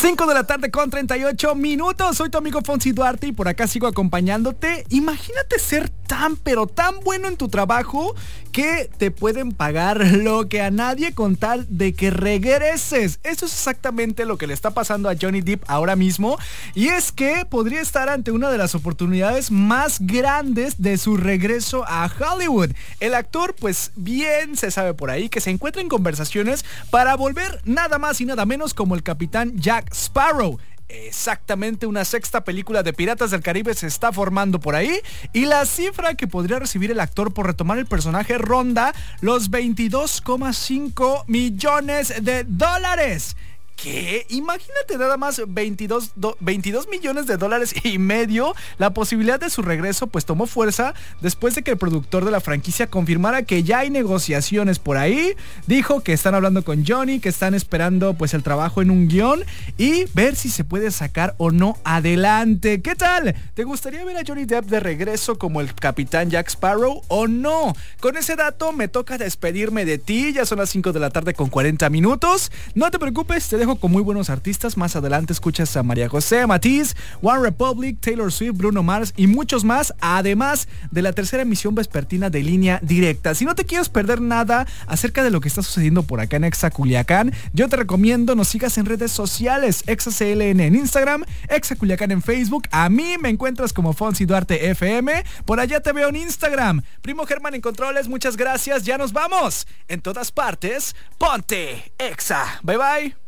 5 de la tarde con 38 minutos. Soy tu amigo Fonsi Duarte y por acá sigo acompañándote. Imagínate ser tan pero tan bueno en tu trabajo que te pueden pagar lo que a nadie con tal de que regreses. Eso es exactamente lo que le está pasando a Johnny Depp ahora mismo, y es que podría estar ante una de las oportunidades más grandes de su regreso a Hollywood. El actor, pues bien se sabe por ahí que se encuentra en conversaciones para volver nada más y nada menos como el capitán Jack Sparrow. Exactamente, una sexta película de Piratas del Caribe se está formando por ahí, y la cifra que podría recibir el actor por retomar el personaje ronda los 22,5 millones de dólares. ¿Qué? Imagínate nada más 22 millones de dólares y medio. La posibilidad de su regreso pues tomó fuerza después de que el productor de la franquicia confirmara que ya hay negociaciones por ahí. Dijo que están hablando con Johnny, que están esperando pues el trabajo en un guión y ver si se puede sacar o no adelante. ¿Qué tal? ¿Te gustaría ver a Johnny Depp de regreso como el capitán Jack Sparrow o no? Con ese dato me toca despedirme de ti. Ya son las 5 de la tarde con 40 minutos. No te preocupes, te dejo con muy buenos artistas. Más adelante escuchas a María José, Matiz, One Republic, Taylor Swift, Bruno Mars y muchos más, además de la tercera emisión vespertina de Línea Directa. Si no te quieres perder nada acerca de lo que está sucediendo por acá en Exa Culiacán, yo te recomiendo nos sigas en redes sociales: ExaCLN en Instagram, Exa Culiacán en Facebook. A mí me encuentras como Fonsi Duarte FM. Por allá te veo en Instagram. Primo Germán en controles, muchas gracias. Ya nos vamos. En todas partes, ponte Exa. Bye bye.